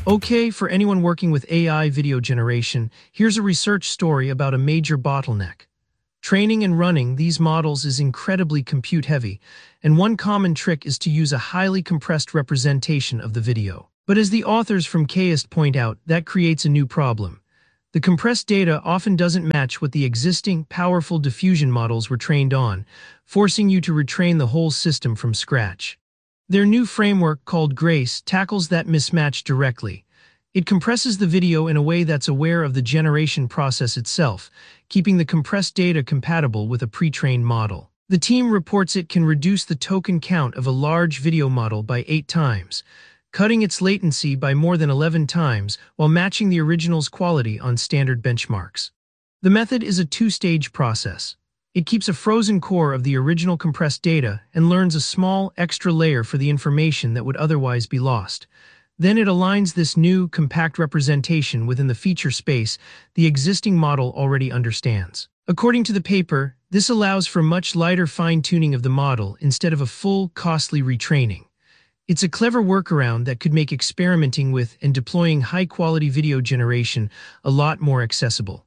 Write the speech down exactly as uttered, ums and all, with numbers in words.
Okay, for anyone working with A I video generation, here's a research story about a major bottleneck. Training and running these models is incredibly compute heavy, and one common trick is to use a highly compressed representation of the video. But as the authors from KAIST point out, that creates a new problem. The compressed data often doesn't match what the existing, powerful diffusion models were trained on, forcing you to retrain the whole system from scratch. Their new framework, called GRACE, tackles that mismatch directly. It compresses the video in a way that's aware of the generation process itself, keeping the compressed data compatible with a pre-trained model. The team reports it can reduce the token count of a large video model by eight times, cutting its latency by more than eleven times while matching the original's quality on standard benchmarks. The method is a two-stage process. It keeps a frozen core of the original compressed data and learns a small, extra layer for the information that would otherwise be lost. Then it aligns this new, compact representation within the feature space the existing model already understands. According to the paper, this allows for much lighter fine-tuning of the model instead of a full, costly retraining. It's a clever workaround that could make experimenting with and deploying high-quality video generation a lot more accessible.